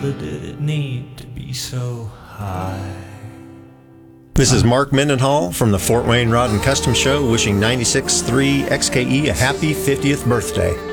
Did it need to be so high? This is Mark Mendenhall from the Fort Wayne Rod and Custom Show, wishing 96.3 XKE a happy 50th birthday.